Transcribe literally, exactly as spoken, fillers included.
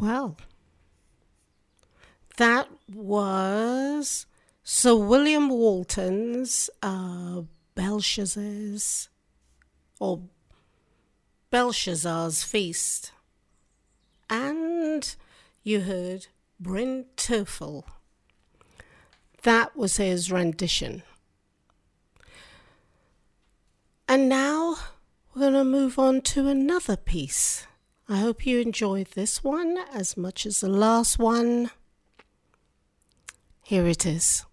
Well, that was Sir William Walton's uh, Belshazzar's or Belshazzar's Feast. And you heard Bryn Terfel. That was his rendition. And now we're going to move on to another piece. I hope you enjoyed this one as much as the last one. Here it is.